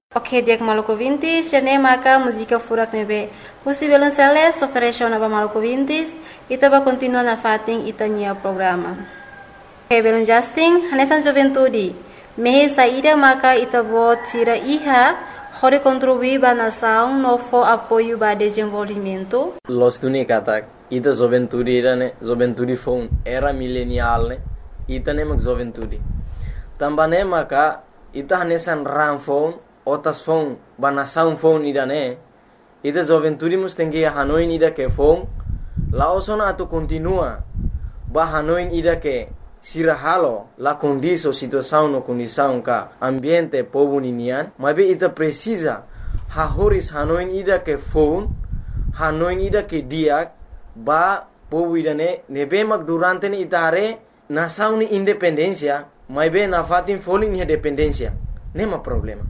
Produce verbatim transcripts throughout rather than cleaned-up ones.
Ok, diak Maluku Vintis, jane maka música furak nebe. Husi violonceles ofereceu na Maluku Vintis, ita ba continua na fating ita nia programa. Ok, belum Justin, hanesan juventude. Mehe saída maka ita bo tira iha, hore contribuir ba nação no fo apoio ba desenvolvimento. Los tuni katak, ita juventude ira ne, juventude phone era millennial ne, ita ne mak juventude. Tambane maka ita hanesan ram phone otas phone banasaun phone ida ne ida juventude mus tengi Hanoi ida ke phone laosona atu continua ba Hanoi ida ke sirahalo la condiso situação no condição ka ambiente povo ninian mabe ita precisa ha horis Hanoi ida ke phone Hanoi ida ke diak ba povo ida ne nebe mak durante ne itare nação ni independencia mabe na fatin foling ni dependencia nema problema.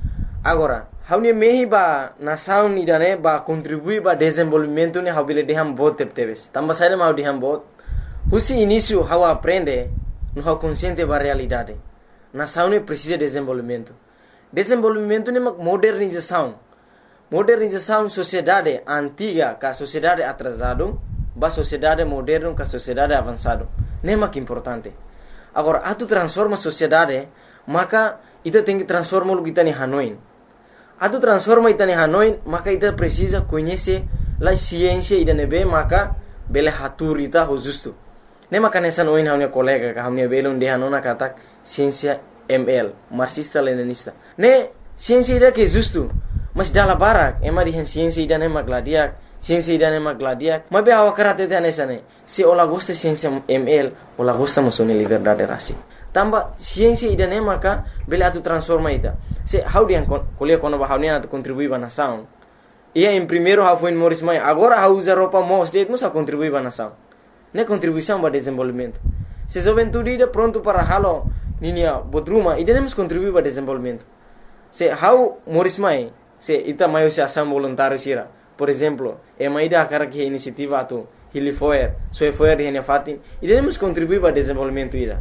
Agora, haune mehi ba nação ni dane ba contribui ba desenvolvimento ne habile deham bot tepteves. Tamba saída mau deham bot. Husi início hawa aprende no hau consciente ba realidade. Nação ne precisa desenvolvimento. Desenvolvimento ne mak modernização. Modernização sociedade antiga ka sociedade atrasado ba sociedade moderno ka sociedade avançado. Ne mak importante. Agora, atu transforma sociedade, maka ita tem que transformar o que está em Hanoi. Atu transforma ita em Hanoi, maka ita precisa conhecer a ciência ida nebe, maka bele hatur ita ho justo. Ne maka nessa noin hamne colega ka hamne belon de hanona katak ciência M L, marxista leninista. Ne ciência ida que justo, mas dala barak, ema di ciência ida ne magladiak, ciência ida ne magladiak. Mabe awa karate te nessa ne. Se ola gosta ciência M L, ola gosta musone liberdade rasi. Tamba ciência ida ne maka bele atu transforma ita. Se how dia kuliah kono ba how ne atu contribui ba nação. Ia em primeiro how foi Morris Mai, agora how usa roupa mos det musa contribui ba nação. Ne contribuição ba desenvolvimento. Se juventude ida pronto para halo ninia bodruma ida ne mus contribui ba desenvolvimento. Se how Morris Mai, se ita maio se ação voluntário sira. Por exemplo, e mai ida akara que iniciativa atu Hilifoer, soe foer hene fatin, ida ne mus contribui ba desenvolvimento ida.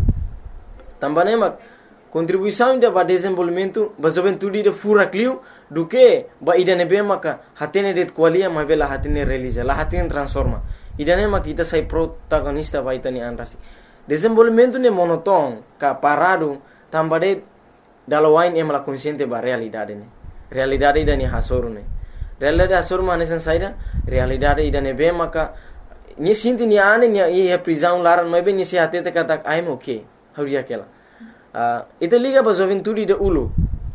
Também mak contribuição ida ba desenvolvimento ba juventude ida fura clio do que ba ida nebe maka hatene det qualia ma bela hatene realiza la hatene transforma ida ne mak ita sai protagonista ba ita ni anrasi desenvolvimento ne monoton ka parado tambade dalawain em la consciente ba realidade ne realidade ida ni hasoru ne realidade hasoru mane san saida realidade ida nebe maka ni sinti ni ane ni e prisão laran ma be ni se hatete katak I'm okay how dia kela Uh, ita liga ba juventude de ulu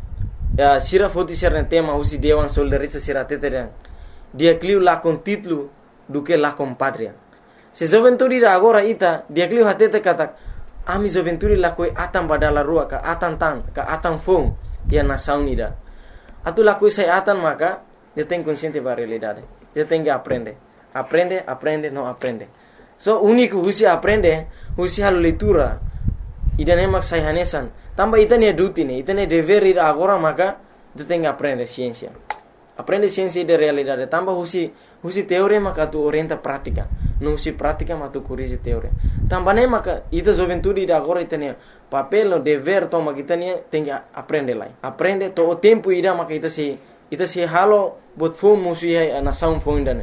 uh, sira foti sira tema usi dewan soldarista sira tetedang dia cliu la con titlu do que la con patria se juventude da agora ita dia cliu hatete kata ami juventude la koi atam badala rua ka atan tan ka atan fong dia nação ida atu la koi sai atan maka dia tem consciente ba realidade dia tem que aprender aprende aprende não aprende so único usi aprende usi hal leitura ida ne mak sai hanesan tamba ita ne duty ne ita ne dever ida agora maka tu tem que aprender ciência aprende ciência de realidade tamba husi husi teoria maka tu orienta prática não husi prática mas tu corrige teoria tamba ne maka ita juventude ida agora ita ne papel no dever toma kita ne tem que aprender lá aprende to o tempo ida maka ita se ita se halo bot fom musi a nação fom ida ne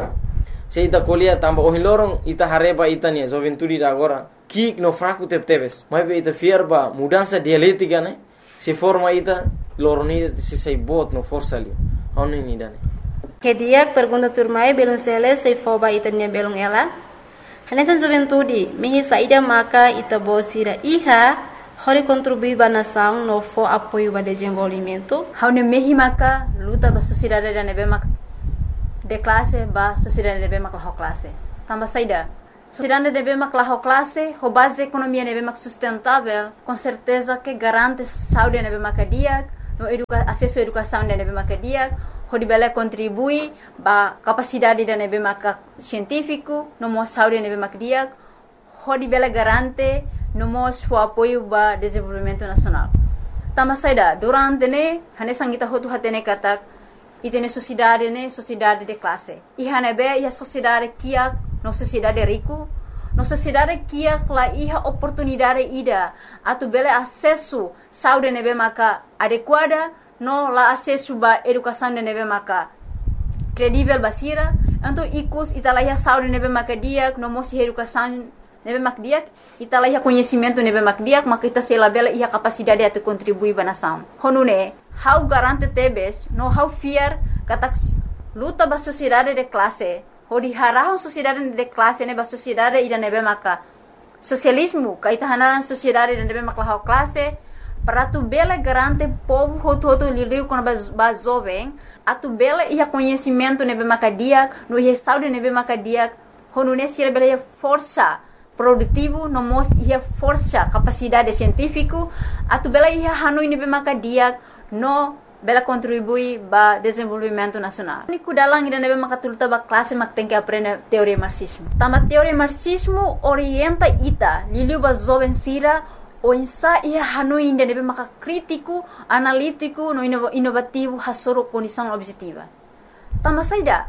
se ita colia tamba o hilorong ita hareba ita ne juventude ida agora kik no fraco tepteves mas be ita fierba mudança dialética né se forma ita loroni se sai bot no força ali oni ni dane Que dia pergunta turmai belum sele se foba ita nia belum ela hanesan juventude mehi saída maka ita bosira iha hori contribui ba nação no fo apoio ba desenvolvimento haune mehi maka luta ba sociedade da nebe mak de classe ba sociedade nebe mak la classe tamba saída sociedade nebe mak la classe ho base economia nebe mak sustentável com certeza que garante saúde nebe mak dia no educa acesso à educação nebe mak dia ho dibele contribui ba capacidade da nebe mak científico no mo saúde nebe mak dia ho dibele garante no mo o apoio ba desenvolvimento nacional tamba saída durante ne hane sangita ho tu hatene katak itene sociedade ne sociedade de classe e hanebe ia sociedade kia no sociedade rico no sociedade kia la iha oportunidade ida atu bele acesso saúde nebe maka adequada no la acesso ba educação de neve maka credível basira, então icus italaya saúde neve maka diak, no mosi educação neve mak diak, italaya conhecimento neve mak diak, maka ita sela bela ia capacidade atu contribuir ba nação. Honune, how garante tebes, no how fear kata luta ba sociedade de classe, hodi harahon sociedade de classe ne ba sociedade ida neve maka socialismo, kaita hanaran sociedade de neve maka how classe, para tu bela garante povo hoto hoto lidiu com ba jovem, atu bela ia conhecimento neve maka diak, no ia saúde neve maka diak, honune sira bela ia força produtivo, no mos ia força capacidade científico, atu bela ia hanui nebe maka diak, no bela contribui ba desenvolvimento nacional. Niku dalang ida nebe maka tuluta ba classe mak tem que aprender teoria marxismo. Tama teoria marxismo orienta ita, liliu ba jovem sira, o insa ia hanui ida nebe maka crítico, analítico, no inovativo, hasoro condição objetiva. Tama saida,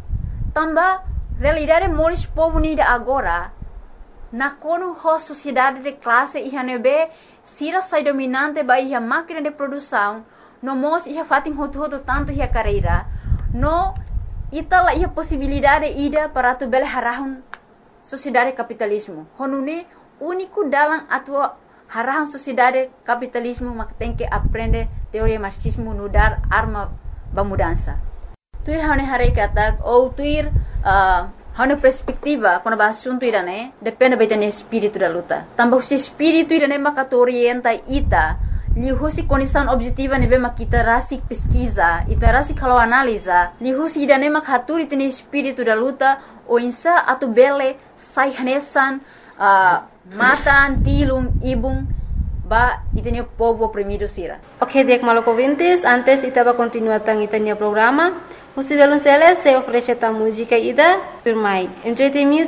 tamba realidade moris povo nida agora, na kono ho sociedade de classe iha nebe sira sai dominante ba iha máquina de produção no mos iha fatin hotu hotu tanto iha carreira no itala iha possibilidade ida para tu bele harahun sociedade capitalismo honune único dalam atua harahun sociedade capitalismo mak tem que aprender teoria marxismo no dar arma ba mudança tuir hane hare kata ou tuir uh, Hana perspectiva, quando ba assunto irane, depende bem do espírito da luta. Também o espírito irane maka tu orienta ita, li husi condição objetiva nebe makita rasik pesquisa, ita rasik kalau analisa, li husi irane maka haturi tene espírito da luta, o insa atu bele sai hanesan, uh, matan, tilum, ibum, ba itene povo oprimido sira. Ok, dek maloko vintis, antes ita ba continua tang itanya programa. Musivelun Celeste se oferece a música ida, Enjoy the music.